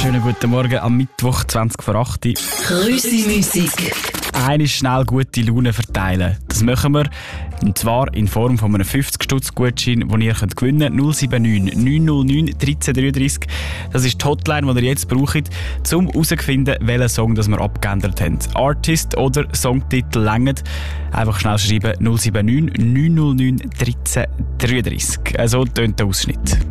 Schönen guten Morgen am Mittwoch, 20 vor 8 Uhr. Grüssi-Musik. Einmal schnell gute Laune verteilen. Das machen wir. Und zwar in Form von einem 50-Stutz-Gutschein, den ihr gewinnen könnt. 079 909 1333. Das ist die Hotline, die ihr jetzt braucht, um herauszufinden, welchen Song wir abgeändert haben. Artist oder Songtitel reichen. Einfach schnell schreiben 079 909 1333. So tönt der Ausschnitt.